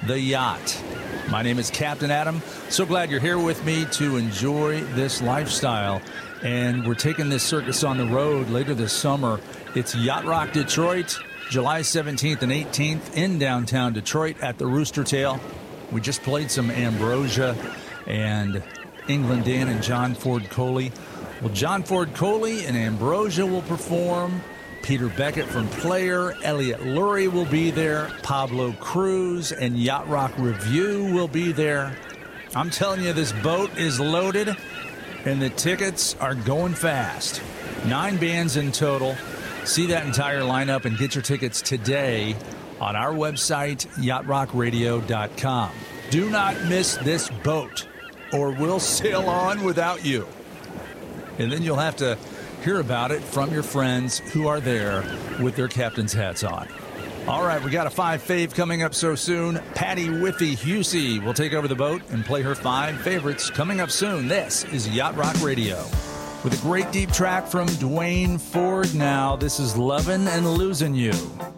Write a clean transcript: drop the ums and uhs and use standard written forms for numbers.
the yacht. My name is Captain Adam. So glad you're here with me to enjoy this lifestyle. And we're taking this circus on the road later this summer. It's Yacht Rock Detroit, July 17th and 18th in downtown Detroit at the Rooster Tail. We just played some Ambrosia and England Dan and John Ford Coley. Well, John Ford Coley and Ambrosia will perform. Peter Beckett from Player, Elliot Lurie will be there, Pablo Cruz and Yacht Rock Review will be there. I'm telling you, this boat is loaded, and the tickets are going fast. 9 bands in total. See that entire lineup and get your tickets today on our website, yachtrockradio.com. Do not miss this boat, or we'll sail on without you. And then you'll have to hear about it from your friends who are there with their captain's hats on. All right, we got a 5 fave coming up so soon. Patty Whiffy Husey will take over the boat and play her 5 favorites coming up soon. This is Yacht Rock Radio. With a great deep track from Dwayne Ford now, this is Lovin' and Losing You.